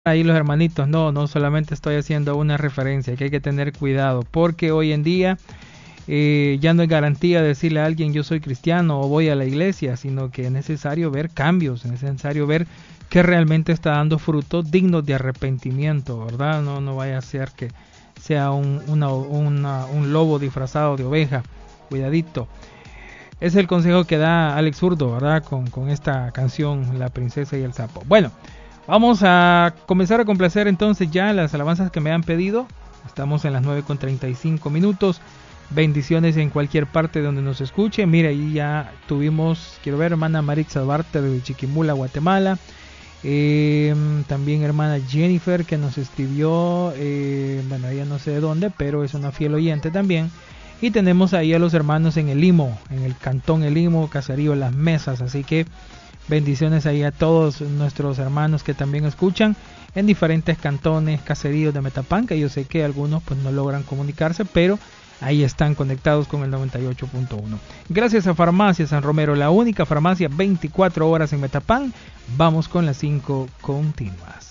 ahí los hermanitos, no solamente estoy haciendo una referencia, que hay que tener cuidado, porque hoy en día ya no es garantía decirle a alguien yo soy cristiano o voy a la iglesia, sino que es necesario ver cambios, es necesario ver que realmente está dando frutos dignos de arrepentimiento, ¿verdad? No vaya a ser que sea un lobo disfrazado de oveja, cuidadito. Es el consejo que da Alex Zurdo, ¿verdad? Con esta canción, La Princesa y el Sapo. Bueno, vamos a comenzar a complacer entonces ya las alabanzas que me han pedido. Estamos en las 9:35. Bendiciones en cualquier parte donde nos escuche. Mire, ahí ya tuvimos, quiero ver, hermana Marixa Duarte de Chiquimula, Guatemala. También hermana Jennifer que nos escribió, bueno, ella no sé de dónde, pero es una fiel oyente también. Y tenemos ahí a los hermanos en el Limo, en el cantón El Limo, caserío Las Mesas. Así que bendiciones ahí a todos nuestros hermanos que también escuchan en diferentes cantones, caseríos de Metapán, que yo sé que algunos pues no logran comunicarse, pero ahí están conectados con el 98.1. Gracias a Farmacia San Romero, la única farmacia 24 horas en Metapán. Vamos con las 5 continuas.